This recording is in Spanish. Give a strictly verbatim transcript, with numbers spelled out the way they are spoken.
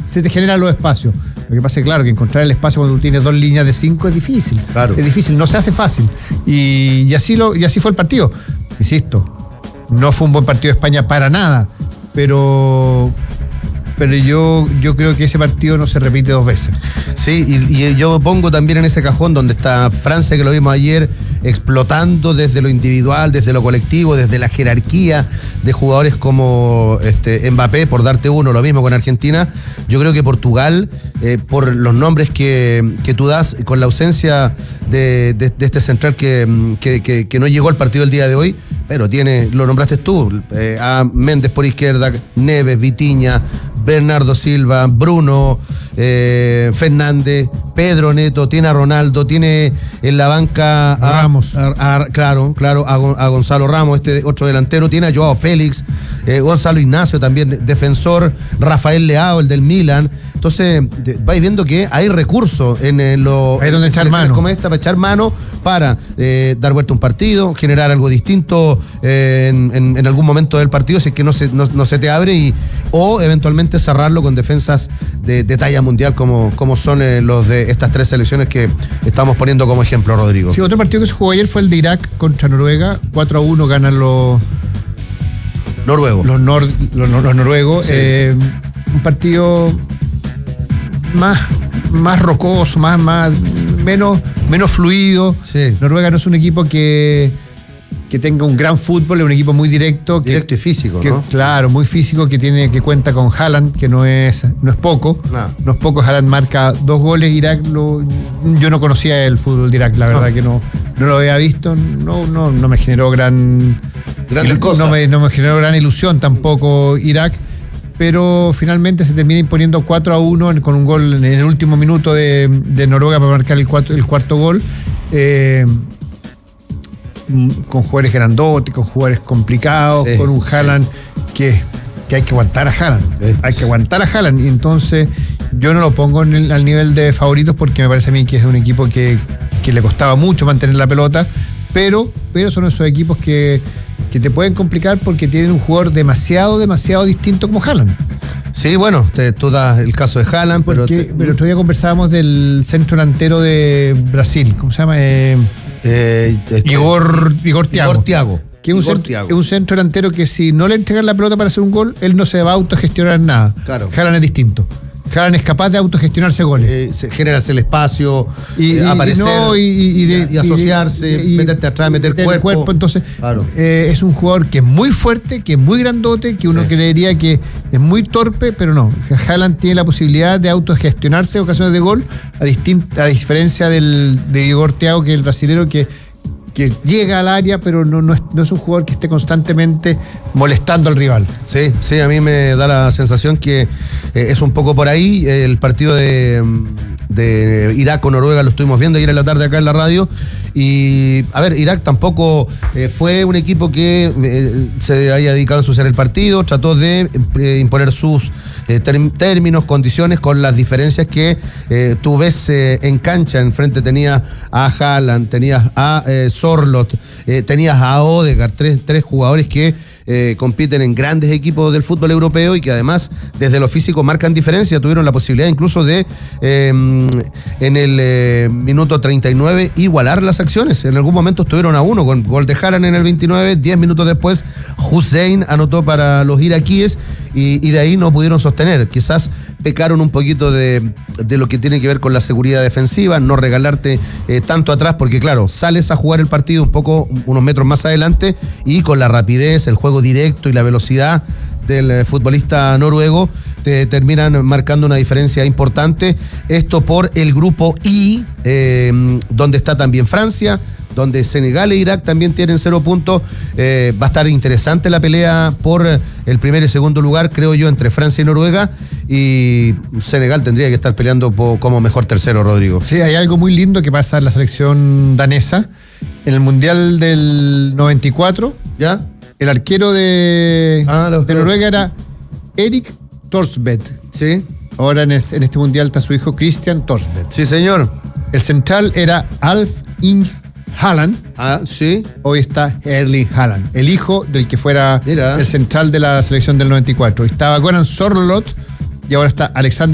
se te generan los espacios. Lo que pasa es, claro, que encontrar el espacio cuando tú tienes dos líneas de cinco es difícil. Claro. Es difícil, no se hace fácil. Y, y, así lo, y así fue el partido. Insisto, no fue un buen partido de España para nada, pero... pero yo, yo creo que ese partido no se repite dos veces. Sí, y, y yo pongo también en ese cajón donde está Francia, que lo vimos ayer, explotando desde lo individual, desde lo colectivo, desde la jerarquía de jugadores como este, Mbappé, por darte uno, lo mismo con Argentina. Yo creo que Portugal, eh, por los nombres que, que tú das, con la ausencia de, de, de este central que, que, que, que no llegó al partido el día de hoy, pero tiene, lo nombraste tú, eh, a Méndez por izquierda, Neves, Vitinha, Bernardo Silva, Bruno, eh, Fernández, Pedro Neto, tiene a Ronaldo, tiene en la banca a Ramos. A, a, claro, claro, a, a Gonzalo Ramos, este otro delantero, tiene a Joao Félix, eh, Gonzalo Ignacio también, defensor, Rafael Leao, el del Milan. Entonces, de, vais viendo que hay recursos en eh, los hay donde echar mano. Como esta, para echar mano, para eh, dar vuelta a un partido, generar algo distinto eh, en, en, en algún momento del partido, si es que no se, no, no se te abre, y o eventualmente cerrarlo con defensas de, de talla mundial, como, como son eh, los de estas tres selecciones que estamos poniendo como ejemplo, Rodrigo. Sí, otro partido que se jugó ayer fue el de Irak contra Noruega. cuatro a uno ganan los noruegos. Los, nor, los, los noruegos. Sí. Eh, un partido más, más rocoso, más, más, menos, menos fluido. Sí. Noruega no es un equipo que, que tenga un gran fútbol, es un equipo muy directo. Directo que, y físico, que, ¿no? Claro, muy físico, que tiene, que cuenta con Haaland, que no es, no es poco. No. no es poco. Haaland marca dos goles. Irak, lo, yo no conocía el fútbol de Irak, la verdad no. que no, no lo había visto. No, no, no me generó gran. Grandes cosas. No me, no me generó gran ilusión tampoco Irak. Pero finalmente se termina imponiendo cuatro a uno con un gol en el último minuto de, de Noruega para marcar el, cuatro, el cuarto gol. Eh, con jugadores grandotes, con jugadores complicados, sí, con un Haaland sí. que, que hay que aguantar a Haaland. Sí. Hay que aguantar a Haaland. Y entonces yo no lo pongo en el, al nivel de favoritos, porque me parece a mí que es un equipo que, que le costaba mucho mantener la pelota, pero, pero son esos equipos que que te pueden complicar porque tienen un jugador demasiado, demasiado distinto como Haaland. Sí, bueno, te, tú das el caso de Haaland, pero... Porque, te... pero el otro día conversábamos del centro delantero de Brasil, ¿cómo se llama? Eh, eh, este, Igor, Igor Thiago. Igor Thiago. Que es un, Igor centro, Thiago. es un centro delantero que si no le entregan la pelota para hacer un gol, él no se va a autogestionar nada. Claro. Haaland es distinto. Haaland es capaz de autogestionarse goles. Eh, generarse el espacio, y, eh, aparecer, y, no, y, y, de, y asociarse, y, y, meterte atrás, meter, meter cuerpo. cuerpo. Entonces, claro. eh, es un jugador que es muy fuerte, que es muy grandote, que uno sí. creería que es muy torpe, pero no. Haaland tiene la posibilidad de autogestionarse ocasiones de gol, a, distint, a diferencia del, de Igor Thiago, que es el brasilero que que llega al área, pero no, no, es, no es un jugador que esté constantemente molestando al rival. Sí, sí, a mí me da la sensación que eh, es un poco por ahí. El partido de, de Irak con Noruega lo estuvimos viendo ayer en la tarde acá en la radio. Y, a ver, Irak tampoco eh, fue un equipo que eh, se haya dedicado a ensuciar el partido, trató de eh, imponer sus eh, ter- términos, condiciones, con las diferencias que eh, tú ves eh, en cancha. Enfrente tenías a Haaland, tenías a eh, Sorloth, eh, tenías a Odegaard, tres, tres jugadores que Eh, compiten en grandes equipos del fútbol europeo y que además desde lo físico marcan diferencia. Tuvieron la posibilidad incluso de eh, en el eh, minuto treinta y nueve igualar las acciones. En algún momento estuvieron a uno con gol de Haaland en el veintinueve. Diez minutos después Hussein anotó para los iraquíes y, y de ahí no pudieron sostener. Quizás pecaron un poquito de, de lo que tiene que ver con la seguridad defensiva, no regalarte eh, tanto atrás, porque claro, sales a jugar el partido un poco, unos metros más adelante, y con la rapidez, el juego directo y la velocidad del eh, futbolista noruego te terminan marcando una diferencia importante. Esto por el grupo I, eh, donde está también Francia, donde Senegal e Irak también tienen cero puntos. Eh, va a estar interesante la pelea por el primer y segundo lugar, creo yo, entre Francia y Noruega, y Senegal tendría que estar peleando po, como mejor tercero, Rodrigo. Sí, hay algo muy lindo que pasa en la selección danesa. En el Mundial del noventa y cuatro, ¿ya? El arquero de, ah, los, de Noruega era Erik Thorstvedt. Sí. Ahora en este, en este Mundial está su hijo Christian Thorstvedt. Sí, señor. El central era Alf Inge Haaland. Ah, sí. Hoy está Erling Haaland, el hijo del que fuera Mira. el central de la selección del noventa y cuatro. Estaba Goran Sorloth y ahora está Alexander